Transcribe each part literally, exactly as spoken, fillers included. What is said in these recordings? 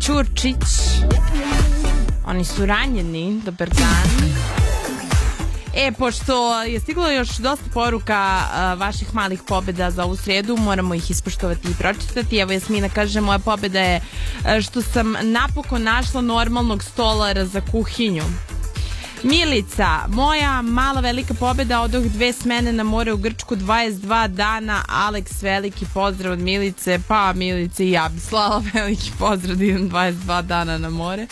Ćurčić. Oni su ranjeni. Dobar dan. E, pošto je stiglo još dosta poruka uh, vaših malih pobjeda za ovu srijedu, moramo ih ispoštovati i pročitati. Evo, Jasmina kaže, moja pobjeda je uh, što sam napokon našla normalnog stolara za kuhinju. Milica, moja mala velika pobjeda, odoh dve smene na more u Grčku, dvadeset dva dana. Aleks, veliki pozdrav od Milice. Pa, Milice, i ja bi slala veliki pozdrav da idem dvadeset dva dana na more.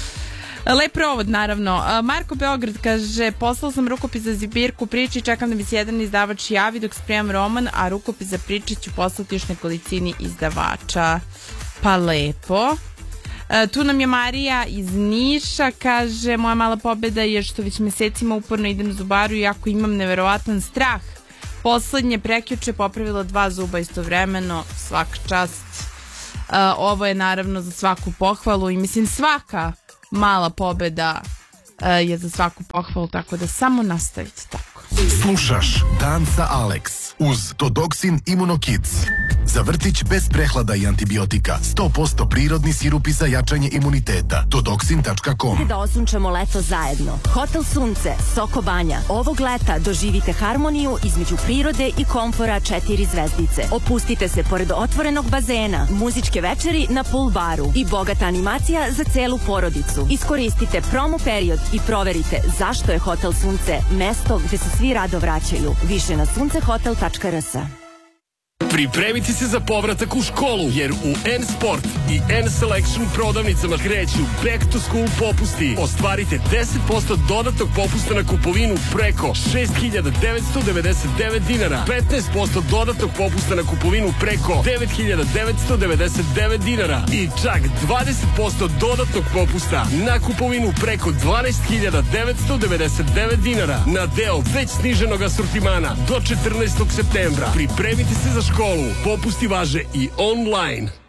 Lep provod, naravno. Marko Beograd kaže, poslao sam rukopis za zbirku priče i čekam da mi se jedan izdavač javi dok spremam roman, a rukopis za priče ću poslati još nekolicini izdavača. Pa lepo. Tu nam je Marija iz Niša, kaže, moja mala pobjeda je što već mesecima uporno idem zubaru iako imam neverovatan strah. Poslednje prekjuče popravila dva zuba istovremeno, svaka čast. Ovo je naravno za svaku pohvalu i mislim svaka mala pobjeda uh, je za svaku pohvalu, tako da samo nastavite tako. Slušaš Dan sa Alex uz Todoksin Immunokids. Za vrtić bez prehlada i antibiotika. sto posto prirodni sirupi za jačanje imuniteta. Todoksin tačka com. Da osunčamo leto zajedno. Hotel Sunce, Soko Banja. Ovog leta doživite harmoniju između prirode i komfora četiri zvezdice. Opustite se pored otvorenog bazena, muzičke večeri na pool baru i bogata animacija za celu porodicu. Iskoristite promo period i proverite zašto je Hotel Sunce mesto gde se svi rado vraćaju. Više na suncehotel tačka r s. Pripremite se za povratak u školu, jer u N-Sport i N-Selection prodavnicama kreću Back to School popusti. Ostvarite deset posto dodatnog popusta na kupovinu preko šest hiljada devetsto devedeset devet dinara, petnaest posto dodatnog popusta na kupovinu preko devet hiljada devetsto devedeset devet dinara i čak dvadeset posto dodatnog popusta na kupovinu preko dvanaest hiljada devetsto devedeset devet dinara na deo već sniženog asortimana do četrnaestog septembra. Pripremite se za školu. Popusti važe i online.